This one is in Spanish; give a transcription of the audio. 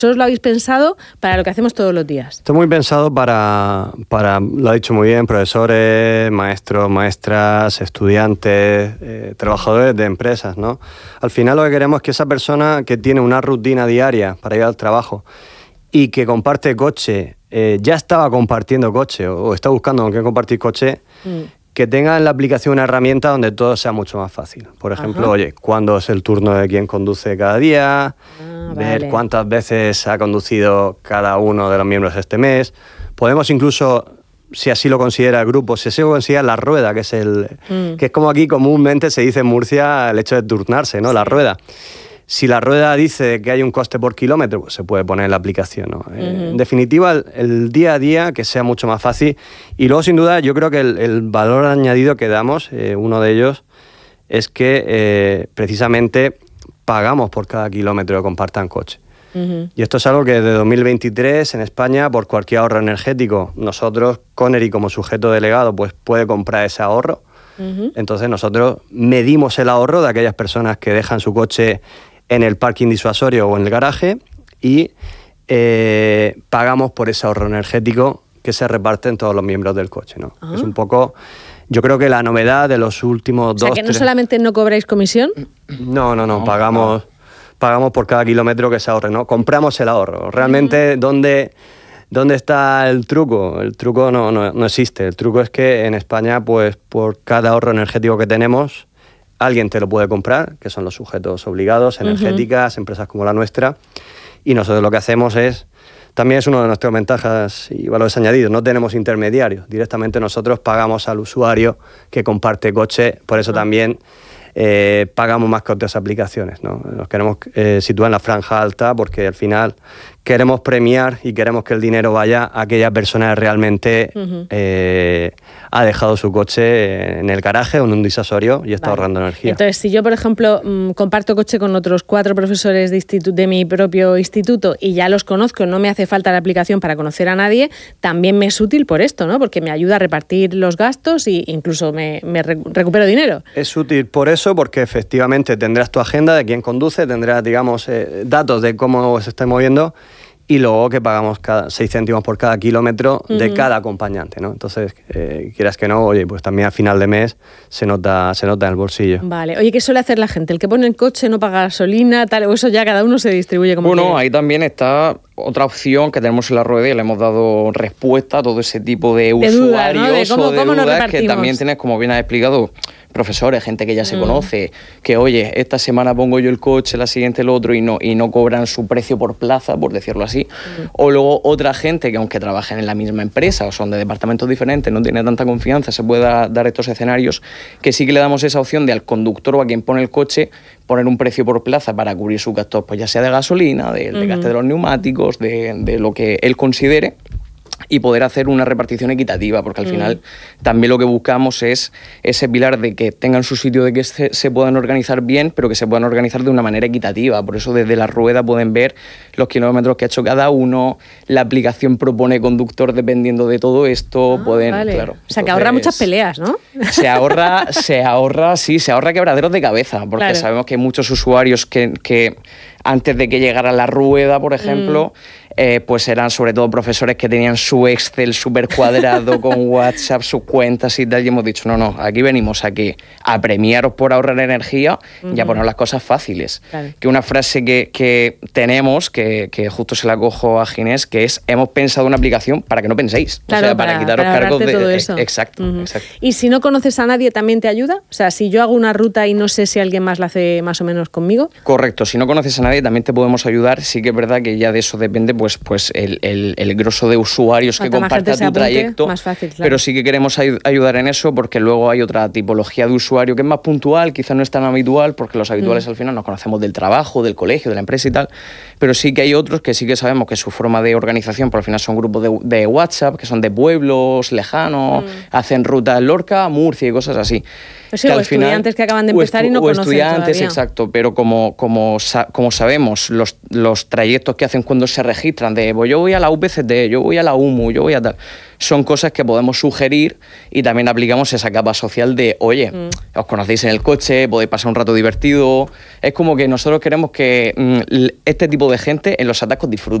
Vosotros lo habéis pensado para lo que hacemos todos los días. Está muy pensado para, lo ha dicho muy bien, profesores, maestros, maestras, estudiantes, trabajadores de empresas, ¿no? Al final lo que queremos es que esa persona que tiene una rutina diaria para ir al trabajo y que comparte coche, ya estaba compartiendo coche o está buscando con quién compartir coche, que tenga en la aplicación una herramienta donde todo sea mucho más fácil. Por ejemplo, oye, cuándo es el turno de quién conduce cada día, ver cuántas veces ha conducido cada uno de los miembros este mes. Podemos incluso, si así lo considera el grupo, si así lo considera la rueda, que es que es como aquí comúnmente se dice en Murcia el hecho de turnarse, ¿no? La rueda. Si la rueda dice que hay un coste por kilómetro, pues se puede poner en la aplicación, ¿no? En definitiva, el día a día que sea mucho más fácil. Y luego, sin duda, yo creo que el valor añadido que damos, uno de ellos, es que precisamente pagamos por cada kilómetro que compartan coche. Y esto es algo que desde 2023 en España, por cualquier ahorro energético, nosotros, Connery como sujeto delegado, pues puede comprar ese ahorro. Entonces nosotros medimos el ahorro de aquellas personas que dejan su coche en el parking disuasorio o en el garaje y pagamos por ese ahorro energético que se reparte en todos los miembros del coche, ¿no? Es un poco, yo creo que la novedad de los últimos 2 O sea, que no solamente no cobráis comisión. No, pagamos por cada kilómetro que se ahorre, ¿no? Compramos el ahorro. Realmente, ¿dónde está el truco? El truco no existe. El truco es que en España, pues por cada ahorro energético que tenemos, alguien te lo puede comprar, que son los sujetos obligados, energéticas, empresas como la nuestra, y nosotros lo que hacemos también es una de nuestras ventajas y valores añadidos, no tenemos intermediarios, directamente nosotros pagamos al usuario que comparte coche, por eso también pagamos más que otras aplicaciones, ¿no? Nos queremos situar en la franja alta porque al final queremos premiar y queremos que el dinero vaya a aquella persona que realmente ha dejado su coche en el garaje o en un disuasorio y está ahorrando energía. Entonces, si yo, por ejemplo, comparto coche con otros 4 profesores de mi propio instituto y ya los conozco, no me hace falta la aplicación para conocer a nadie, también me es útil por esto, ¿no? Porque me ayuda a repartir los gastos e incluso me recupero dinero. Es útil por eso, porque efectivamente tendrás tu agenda de quién conduce, tendrás, digamos, datos de cómo se está moviendo y luego que pagamos 6 céntimos por cada kilómetro de cada acompañante, ¿no? Entonces, quieras que no, oye, pues también a final de mes se nota en el bolsillo. Vale. Oye, ¿qué suele hacer la gente? ¿El que pone el coche no paga gasolina, tal? ¿O eso ya cada uno se distribuye como quiere? Bueno, ahí también está otra opción que tenemos en la rueda y le hemos dado respuesta a todo ese tipo de usuarios, ¿no? o de dudas que también tienes, como bien has explicado, profesores, gente que ya se conoce, que oye, esta semana pongo yo el coche, la siguiente el otro y no cobran su precio por plaza, por decirlo así. O luego otra gente que aunque trabajen en la misma empresa o son de departamentos diferentes, no tiene tanta confianza, se puede dar estos escenarios, que sí que le damos esa opción de al conductor o a quien pone el coche poner un precio por plaza para cubrir sus gastos, pues ya sea de gasolina, de gasto de los neumáticos, de lo que él considere, y poder hacer una repartición equitativa, porque al final también lo que buscamos es ese pilar de que tengan su sitio, de que se puedan organizar bien, pero que se puedan organizar de una manera equitativa. Por eso desde la rueda pueden ver los kilómetros que ha hecho cada uno, la aplicación propone conductor dependiendo de todo esto, Vale. Claro. O sea, que ahorra muchas peleas, ¿no? Se ahorra quebraderos de cabeza, porque sabemos que hay muchos usuarios que antes de que llegara la rueda, por ejemplo, pues eran sobre todo profesores que tenían su Excel súper cuadrado con WhatsApp, sus cuentas y tal, y hemos dicho, no, aquí venimos aquí a premiaros por ahorrar energía y a poner las cosas fáciles. Claro. Que una frase que tenemos, que justo se la cojo a Ginés, que es, hemos pensado una aplicación para que no penséis, claro, o sea, para quitaros cargos de todo eso. Exacto. ¿Y si no conoces a nadie, también te ayuda? O sea, si yo hago una ruta y no sé si alguien más la hace más o menos conmigo. Correcto, si no conoces a nadie también te podemos ayudar. Sí que es verdad que ya de eso depende pues el grosso de usuarios que comparta tu trayecto, más fácil, claro. Pero sí que queremos ayudar en eso, porque luego hay otra tipología de usuario que es más puntual, quizás no es tan habitual, porque los habituales al final nos conocemos del trabajo, del colegio, de la empresa y tal, pero sí que hay otros que sí que sabemos que su forma de organización, por al final son grupos de WhatsApp, que son de pueblos lejanos, hacen rutas en Lorca, Murcia y cosas así. Pues sí, o estudiantes que acaban de empezar y no conocen estudiantes, todavía. Exacto, pero como sabemos, los trayectos que hacen cuando se registran, de pues yo voy a la UPCT, yo voy a la UMU, yo voy a tal, son cosas que podemos sugerir y también aplicamos esa capa social de, oye, os conocéis en el coche, podéis pasar un rato divertido. Es como que nosotros queremos que este tipo de gente en los atascos disfrute.